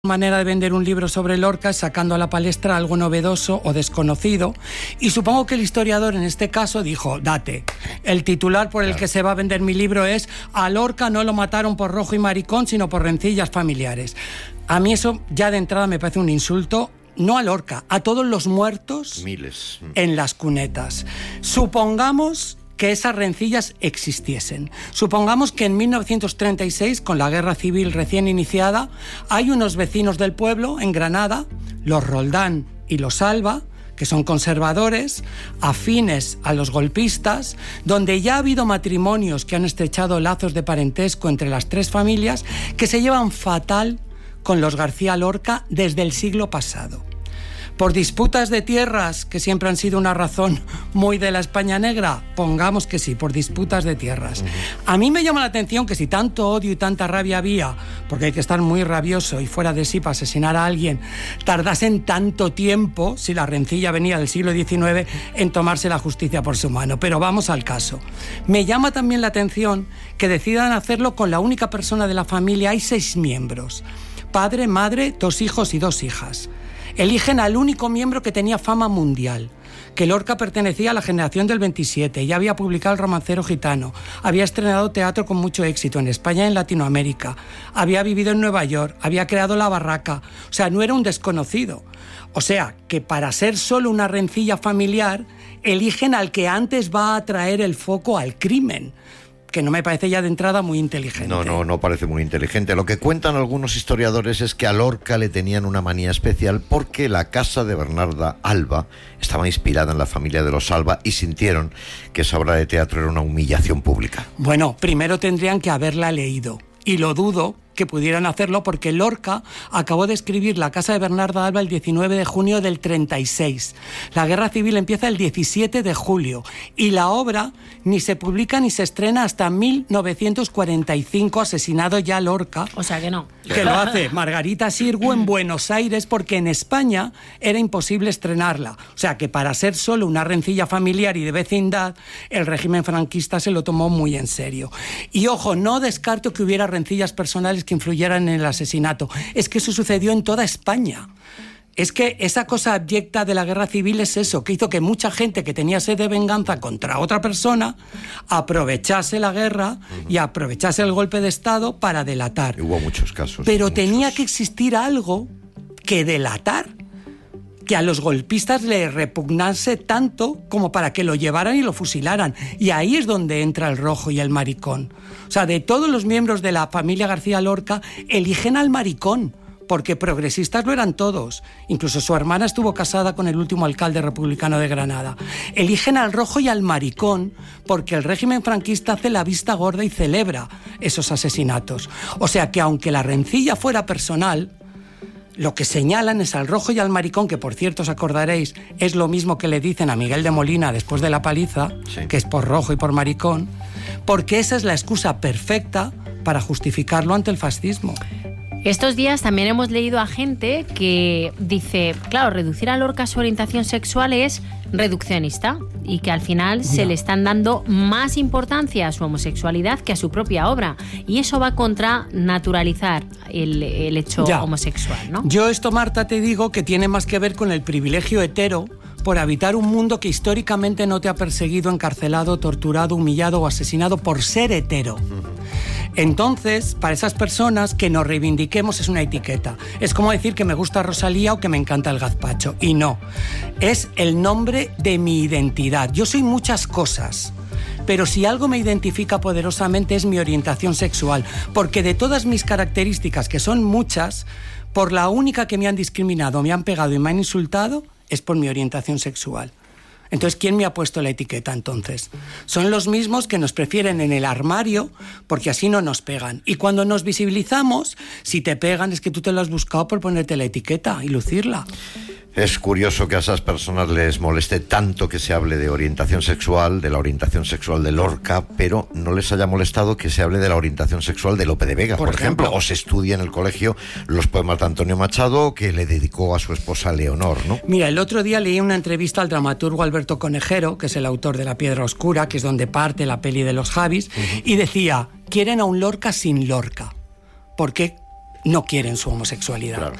manera de vender un libro sobre Lorca es sacando a la palestra algo novedoso o desconocido, y supongo que el historiador en este caso dijo, date, el titular por el que se va a vender mi libro es "A Lorca no lo mataron por rojo y maricón, sino por rencillas familiares". A mí eso ya de entrada me parece un insulto, no a Lorca, a todos los muertos miles en las cunetas. Supongamos que esas rencillas existiesen. Supongamos que en 1936, con la guerra civil recién iniciada, hay unos vecinos del pueblo, en Granada, los Roldán y los Alba, que son conservadores, afines a los golpistas, donde ya ha habido matrimonios que han estrechado lazos de parentesco entre las tres familias, que se llevan fatal con los García Lorca desde el siglo pasado. Por disputas de tierras, que siempre han sido una razón muy de la España negra, pongamos que sí, por disputas de tierras. A mí me llama la atención que si tanto odio y tanta rabia había, porque hay que estar muy rabioso y fuera de sí para asesinar a alguien, tardasen tanto tiempo, si la rencilla venía del siglo XIX, en tomarse la justicia por su mano. Pero vamos al caso. Me llama también la atención que decidan hacerlo con la única persona de la familia. Hay 6 miembros: padre, madre, 2 hijos y 2 hijas. Eligen al único miembro que tenía fama mundial, que Lorca pertenecía a la generación del 27, ya había publicado El romancero gitano, había estrenado teatro con mucho éxito en España y en Latinoamérica, había vivido en Nueva York, había creado La Barraca, o sea, no era un desconocido. O sea, que para ser solo una rencilla familiar, eligen al que antes va a traer el foco al crimen, que no me parece ya de entrada muy inteligente. No parece muy inteligente. Lo que cuentan algunos historiadores es que a Lorca le tenían una manía especial porque la casa de Bernarda Alba estaba inspirada en la familia de los Alba y sintieron que esa obra de teatro era una humillación pública. Bueno, primero tendrían que haberla leído, y lo dudo que pudieran hacerlo porque Lorca acabó de escribir La casa de Bernarda Alba el 19 de junio del 36. La guerra civil empieza el 17 de julio y la obra ni se publica ni se estrena hasta 1945, asesinado ya Lorca. O sea que no. Que lo hace Margarita Sirgu en Buenos Aires porque en España era imposible estrenarla. O sea que para ser solo una rencilla familiar y de vecindad, el régimen franquista se lo tomó muy en serio. Y ojo, no descarto que hubiera rencillas personales que influyeran en el asesinato. Es que eso sucedió en toda España. Es que esa cosa abyecta de la guerra civil es eso, que hizo que mucha gente que tenía sed de venganza contra otra persona aprovechase la guerra y aprovechase el golpe de Estado para delatar. Hubo muchos casos. Pero tenía que existir algo que delatar, que a los golpistas les repugnase tanto como para que lo llevaran y lo fusilaran. Y ahí es donde entra el rojo y el maricón. O sea, de todos los miembros de la familia García Lorca, eligen al maricón, porque progresistas lo eran todos. Incluso su hermana estuvo casada con el último alcalde republicano de Granada. Eligen al rojo y al maricón porque el régimen franquista hace la vista gorda y celebra esos asesinatos. O sea que aunque la rencilla fuera personal, lo que señalan es al rojo y al maricón, que por cierto os acordaréis, es lo mismo que le dicen a Miguel de Molina después de la paliza, sí, que es por rojo y por maricón, porque esa es la excusa perfecta para justificarlo ante el fascismo. Estos días también hemos leído a gente que dice, claro, reducir a Lorca su orientación sexual es reduccionista y que al final se le están dando más importancia a su homosexualidad que a su propia obra. Y eso va contra naturalizar el hecho homosexual, ¿no? Yo esto, Marta, te digo que tiene más que ver con el privilegio hetero por habitar un mundo que históricamente no te ha perseguido, encarcelado, torturado, humillado o asesinado por ser hetero. Entonces, para esas personas, que nos reivindiquemos es una etiqueta. Es como decir que me gusta Rosalía o que me encanta el gazpacho. Y no, es el nombre de mi identidad. Yo soy muchas cosas, pero si algo me identifica poderosamente es mi orientación sexual, porque de todas mis características, que son muchas, por la única que me han discriminado, me han pegado y me han insultado, es por mi orientación sexual. Entonces, ¿quién me ha puesto la etiqueta entonces? Son los mismos que nos prefieren en el armario porque así no nos pegan. Y cuando nos visibilizamos, si te pegan es que tú te lo has buscado por ponerte la etiqueta y lucirla. Es curioso que a esas personas les moleste tanto que se hable de orientación sexual, de la orientación sexual de Lorca, pero no les haya molestado que se hable de la orientación sexual de Lope de Vega, por ejemplo, o se estudie en el colegio los poemas de Antonio Machado que le dedicó a su esposa Leonor, ¿no? Mira, el otro día leí una entrevista al dramaturgo Alberto Conejero, que es el autor de La piedra oscura, que es donde parte la peli de los Javis, y decía, quieren a un Lorca sin Lorca. ¿Por qué no quieren su homosexualidad. Claro.